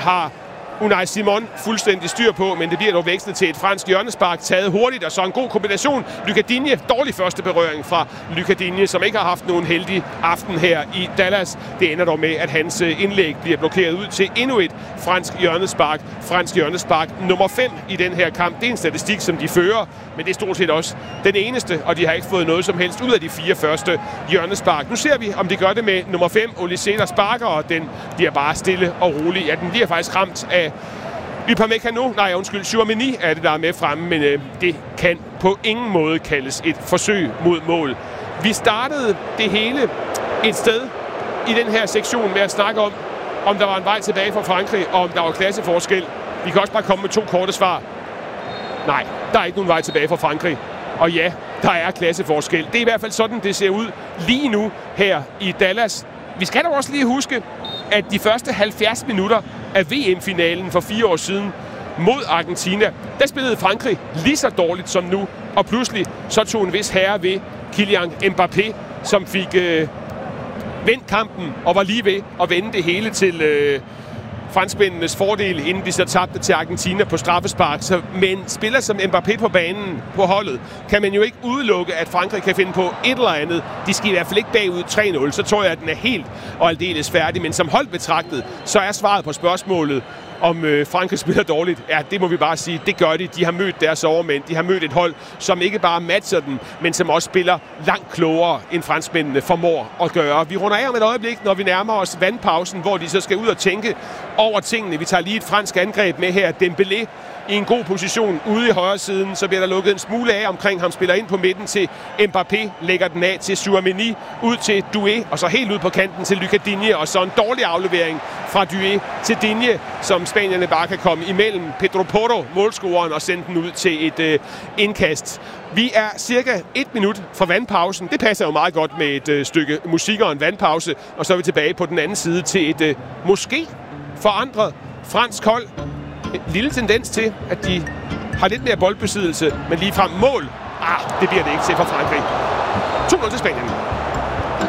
har Unai Simon fuldstændig styr på, men det bliver dog vekslet til et fransk hjørnespark, taget hurtigt, og så en god kombination. Lucas Digne, dårlig første berøring fra Lucas Digne, som ikke har haft nogen heldig aften her i Dallas. Det ender dog med, at hans indlæg bliver blokeret ud til endnu et fransk hjørnespark. Fransk hjørnespark nummer 5 i den her kamp. Det er en statistik, som de fører, men det er stort set også den eneste, og de har ikke fået noget som helst ud af de 4 første hjørnespark. Nu ser vi, om de gør det med nummer 5, Olise, der sparker, og den bliver bare stille og rolig. Ja, den bliver faktisk ramt af Upamecano. Tchouaméni er det, der er med fremme, men det kan på ingen måde kaldes et forsøg mod mål. Vi startede det hele et sted i den her sektion med at snakke om der var en vej tilbage fra Frankrig, og om der var klasseforskel. Vi kan også bare komme med 2 korte svar. Nej, der er ikke nogen vej tilbage fra Frankrig. Og ja, der er klasseforskel. Det er i hvert fald sådan, det ser ud lige nu her i Dallas. Vi skal dog også lige huske, at de første 70 minutter af VM-finalen for 4 år siden mod Argentina, der spillede Frankrig lige så dårligt som nu. Og pludselig så tog en vis herre ved Kylian Mbappé, som fik vendt kampen og var lige ved at vende det hele til franskmændenes fordel, inden de så tabte til Argentina på straffespark. Men spiller som Mbappé på banen på holdet, kan man jo ikke udelukke, at Frankrig kan finde på et eller andet. De skal i hvert fald ikke bagud 3-0, så tror jeg, at den er helt og aldeles færdig. Men som hold betragtet, så er svaret på spørgsmålet, om Frankrig spiller dårligt. Ja, det må vi bare sige. Det gør de. De har mødt deres overmænd. De har mødt et hold, som ikke bare matcher den, men som også spiller langt klogere, end franskmændene formår at gøre. Vi runder af om et øjeblik, når vi nærmer os vandpausen, hvor de så skal ud og tænke over tingene. Vi tager lige et fransk angreb med her. Dembélé i en god position ude i højre siden. Så bliver der lukket en smule af omkring ham. Spiller ind på midten til Mbappé. Lægger den af til Tchouaméni. Ud til Doué. Og så helt ud på kanten til Lucas Digne. Og så en dårlig aflevering fra Doué til Digne, som spanierne bare kan komme imellem Pedro Porro, målscoreren, og sende den ud til et indkast. Vi er cirka 1 minut fra vandpausen. Det passer jo meget godt med et stykke musik og en vandpause. Og så er vi tilbage på den anden side til et måske forandret fransk hold. En lille tendens til, at de har lidt mere boldbesiddelse, men ligefrem mål. Det bliver det ikke til for Frankrig. 2-0 til Spanien.